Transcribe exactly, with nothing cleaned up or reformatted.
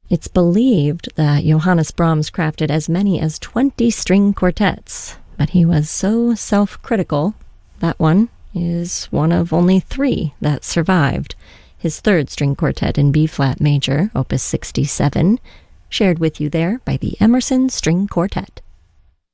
It's believed that Johannes Brahms crafted as many as twenty string quartets, but he was so self-critical. That one is one of only three that survived. His third string quartet in B-flat major, opus sixty-seven, shared with you there by the Emerson String Quartet.